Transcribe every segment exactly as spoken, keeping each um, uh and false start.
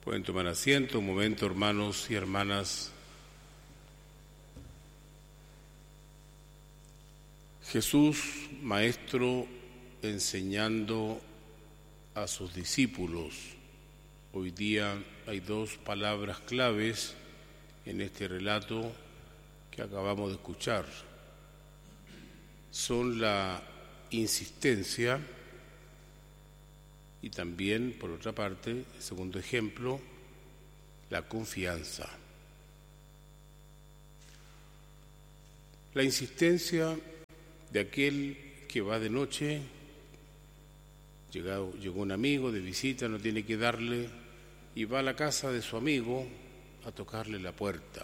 Pueden tomar asiento un momento, hermanos y hermanas. Jesús, maestro, enseñando a sus discípulos. Hoy día hay dos palabras claves en este relato que acabamos de escuchar. Son la insistencia y también, por otra parte, el segundo ejemplo, la confianza. La insistencia de aquel que va de noche, llegado, llegó un amigo de visita, no tiene que darle, y va a la casa de su amigo a tocarle la puerta.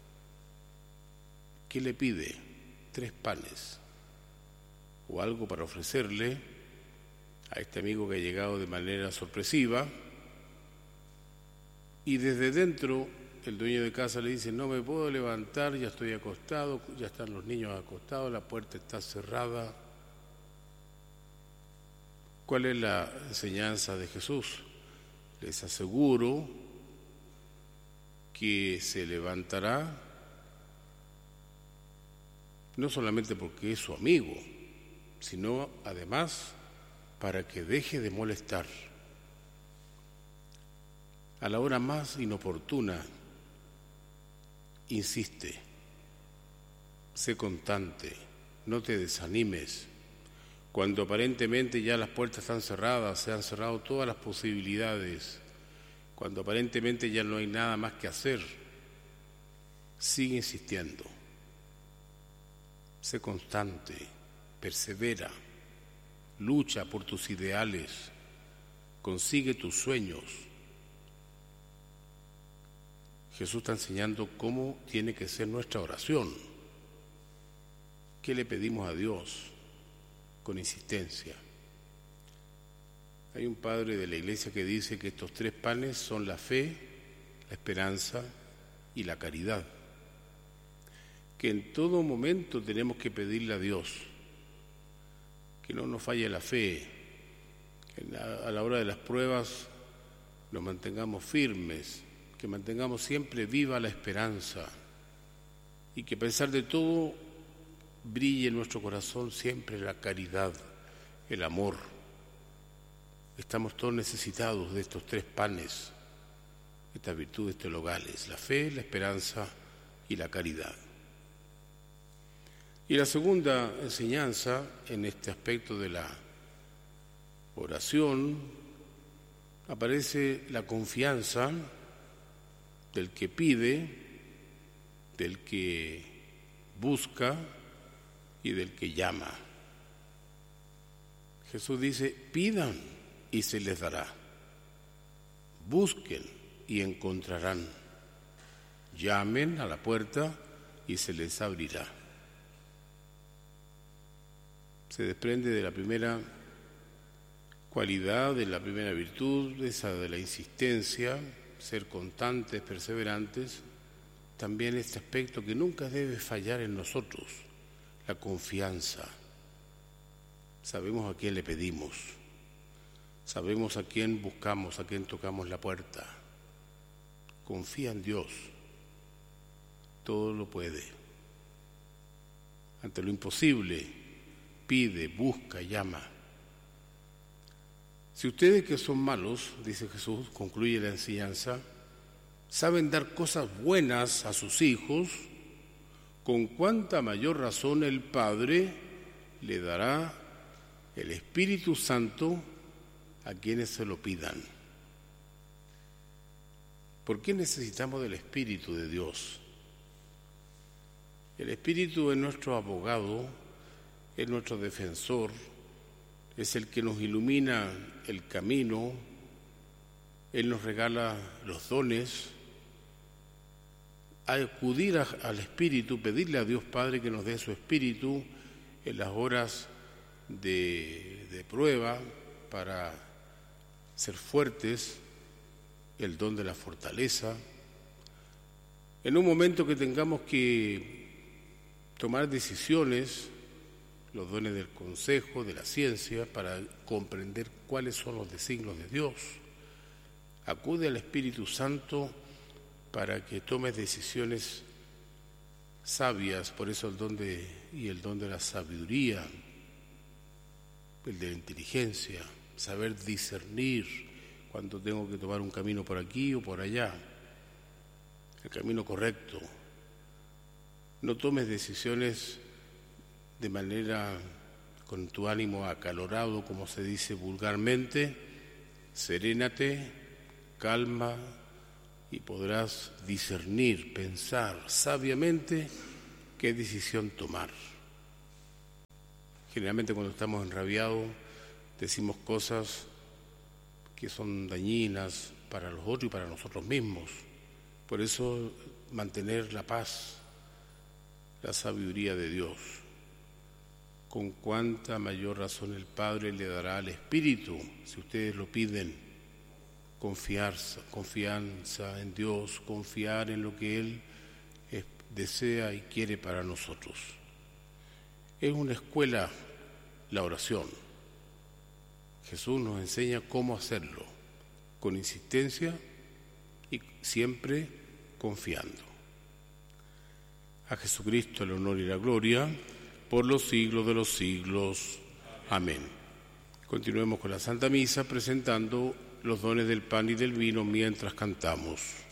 ¿Qué le pide? Tres panes o algo para ofrecerle a este amigo que ha llegado de manera sorpresiva, y desde dentro el dueño de casa le dice: no me puedo levantar, ya estoy acostado, ya están los niños acostados, la puerta está cerrada. ¿Cuál es la enseñanza de Jesús? Les aseguro que se levantará, no solamente porque es su amigo, sino además para que deje de molestar. A la hora más inoportuna, insiste, sé constante, no te desanimes. Cuando aparentemente ya las puertas están cerradas, se han cerrado todas las posibilidades, cuando aparentemente ya no hay nada más que hacer, sigue insistiendo. Sé constante, persevera, lucha por tus ideales, consigue tus sueños. Jesús está enseñando cómo tiene que ser nuestra oración. ¿Qué le pedimos a Dios? Con insistencia. Hay un padre de la iglesia que dice que estos tres panes son la fe, la esperanza y la caridad. Que en todo momento tenemos que pedirle a Dios que no nos falle la fe, que a la hora de las pruebas nos mantengamos firmes, que mantengamos siempre viva la esperanza y que a pesar de todo brille en nuestro corazón siempre la caridad, el amor. Estamos todos necesitados de estos tres panes, estas virtudes teologales, la fe, la esperanza y la caridad. Y la segunda enseñanza en este aspecto de la oración aparece la confianza del que pide, del que busca y del que llama. Jesús dice: pidan y se les dará, busquen y encontrarán, llamen a la puerta y se les abrirá. Se desprende de la primera cualidad, de la primera virtud, esa de la insistencia, ser constantes, perseverantes, también este aspecto que nunca debe fallar en nosotros, la confianza. Sabemos a quién le pedimos, sabemos a quién buscamos, a quién tocamos la puerta. Confía en Dios, todo lo puede. Ante lo imposible, pide, busca, llama. Si ustedes que son malos, dice Jesús, concluye la enseñanza, saben dar cosas buenas a sus hijos, con cuánta mayor razón el Padre le dará el Espíritu Santo a quienes se lo pidan. ¿Por qué necesitamos del Espíritu de Dios? El Espíritu es nuestro abogado, es nuestro defensor, es el que nos ilumina el camino, Él nos regala los dones. Acudir a, al Espíritu, pedirle a Dios Padre que nos dé su Espíritu en las horas de, de prueba para ser fuertes, el don de la fortaleza. En un momento que tengamos que tomar decisiones, los dones del consejo, de la ciencia, para comprender cuáles son los designios de Dios. Acude al Espíritu Santo para que tomes decisiones sabias, por eso el don de, y el don de la sabiduría, el de la inteligencia, saber discernir cuando tengo que tomar un camino por aquí o por allá, el camino correcto. No tomes decisiones de manera con tu ánimo acalorado, como se dice vulgarmente. Serénate, calma, y podrás discernir, pensar sabiamente qué decisión tomar. Generalmente cuando estamos enrabiados decimos cosas que son dañinas para los otros y para nosotros mismos. Por eso mantener la paz, la sabiduría de Dios. Con cuánta mayor razón el Padre le dará al Espíritu, si ustedes lo piden, confianza, confianza en Dios, confiar en lo que Él es, desea y quiere para nosotros. Es una escuela la oración. Jesús nos enseña cómo hacerlo, con insistencia y siempre confiando. A Jesucristo el honor y la gloria, por los siglos de los siglos. Amén. Continuemos con la Santa Misa presentando los dones del pan y del vino mientras cantamos.